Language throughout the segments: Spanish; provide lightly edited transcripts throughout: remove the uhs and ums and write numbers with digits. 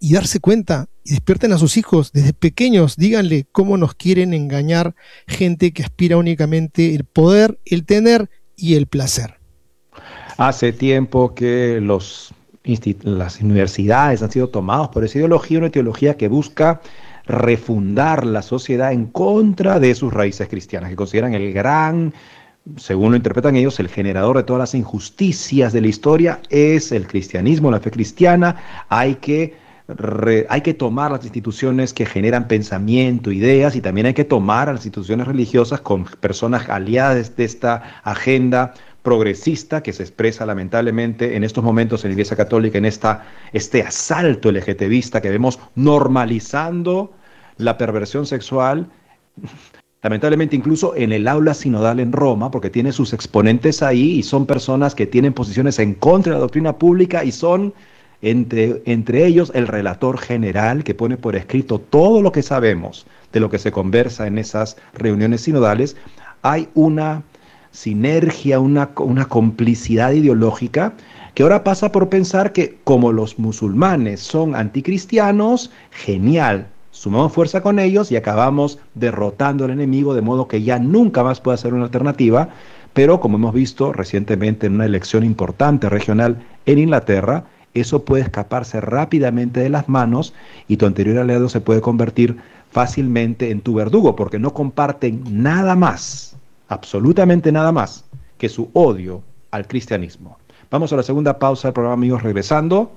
y darse cuenta y despierten a sus hijos desde pequeños. Díganle cómo nos quieren engañar gente que aspira únicamente el poder, el tener y el placer. Hace tiempo que las universidades han sido tomadas por esa ideología, una ideología que busca refundar la sociedad en contra de sus raíces cristianas, que consideran el gran, según lo interpretan ellos, el generador de todas las injusticias de la historia es el cristianismo, la fe cristiana. Hay que tomar las instituciones que generan pensamiento, ideas, y también hay que tomar a las instituciones religiosas con personas aliadas de esta agenda progresista que se expresa lamentablemente en estos momentos en la Iglesia Católica, en este asalto LGTBista que vemos normalizando la perversión sexual, lamentablemente incluso en el aula sinodal en Roma, porque tiene sus exponentes ahí y son personas que tienen posiciones en contra de la doctrina pública y son entre ellos el relator general que pone por escrito todo lo que sabemos de lo que se conversa en esas reuniones sinodales. Hay una sinergia, una complicidad ideológica que ahora pasa por pensar que como los musulmanes son anticristianos, genial, sumamos fuerza con ellos y acabamos derrotando al enemigo de modo que ya nunca más pueda ser una alternativa. Pero como hemos visto recientemente en una elección importante regional en Inglaterra, eso puede escaparse rápidamente de las manos y tu anterior aliado se puede convertir fácilmente en tu verdugo, porque no comparten nada más, absolutamente nada más, que su odio al cristianismo. Vamos a la segunda pausa del programa, amigos. Regresando,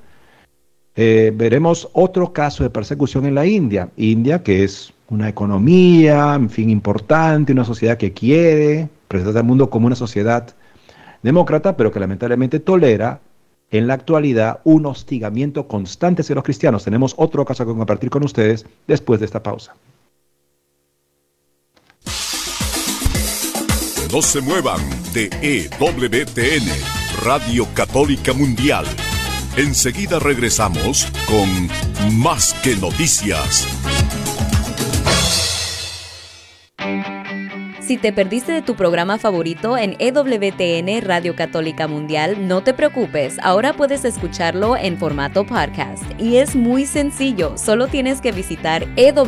veremos otro caso de persecución en la India. India, que es una economía, en fin, importante, una sociedad que quiere presentar al mundo como una sociedad demócrata, pero que lamentablemente tolera en la actualidad un hostigamiento constante hacia los cristianos. Tenemos otro caso que compartir con ustedes después de esta pausa. No se muevan de EWTN, Radio Católica Mundial. Enseguida regresamos con Más que Noticias. Si te perdiste de tu programa favorito en EWTN Radio Católica Mundial, no te preocupes, ahora puedes escucharlo en formato podcast. Y es muy sencillo, solo tienes que visitar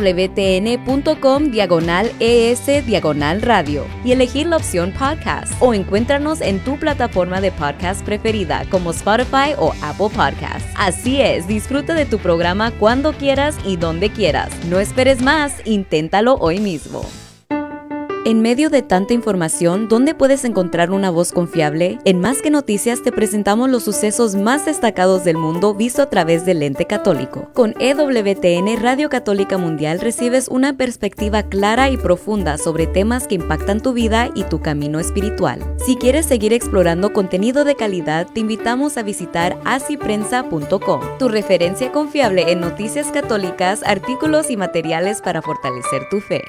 ewtn.com/ES/radio y elegir la opción podcast. O encuéntranos en tu plataforma de podcast preferida como Spotify o Apple Podcasts. Así es, disfruta de tu programa cuando quieras y donde quieras. No esperes más, inténtalo hoy mismo. En medio de tanta información, ¿dónde puedes encontrar una voz confiable? En Más que Noticias te presentamos los sucesos más destacados del mundo visto a través del lente católico. Con EWTN Radio Católica Mundial recibes una perspectiva clara y profunda sobre temas que impactan tu vida y tu camino espiritual. Si quieres seguir explorando contenido de calidad, te invitamos a visitar asiprensa.com, tu referencia confiable en noticias católicas, artículos y materiales para fortalecer tu fe.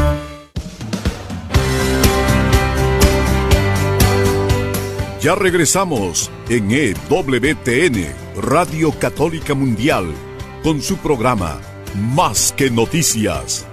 Ya regresamos en EWTN, Radio Católica Mundial, con su programa Más que Noticias.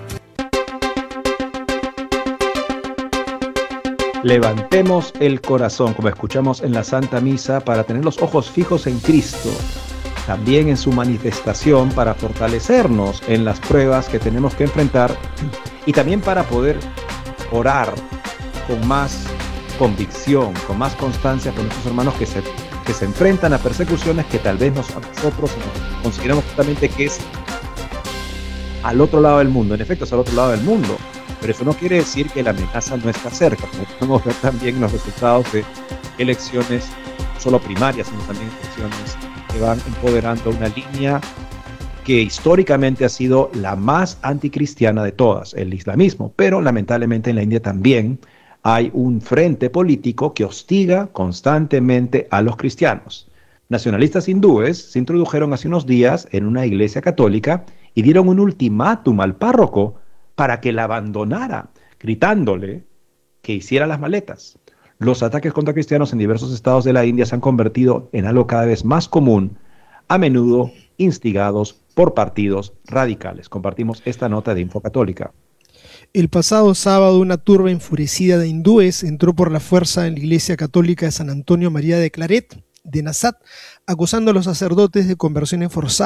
Levantemos el corazón, como escuchamos en la Santa Misa, para tener los ojos fijos en Cristo, también en su manifestación, para fortalecernos en las pruebas que tenemos que enfrentar y también para poder orar con más convicción, con más constancia por nuestros hermanos que se enfrentan a persecuciones que tal vez nosotros consideramos justamente que es al otro lado del mundo. En efecto, es al otro lado del mundo, pero eso no quiere decir que la amenaza no está cerca, como podemos ver también en los resultados de elecciones, no solo primarias, sino también elecciones que van empoderando una línea que históricamente ha sido la más anticristiana de todas, el islamismo, pero lamentablemente en la India también hay un frente político que hostiga constantemente a los cristianos. Nacionalistas hindúes se introdujeron hace unos días en una iglesia católica y dieron un ultimátum al párroco para que la abandonara, gritándole que hiciera las maletas. Los ataques contra cristianos en diversos estados de la India se han convertido en algo cada vez más común, a menudo instigados por partidos radicales. Compartimos esta nota de Info Católica. El pasado sábado, una turba enfurecida de hindúes entró por la fuerza en la iglesia católica de San Antonio María de Claret, de Nassat, acusando a los sacerdotes de conversiones forzadas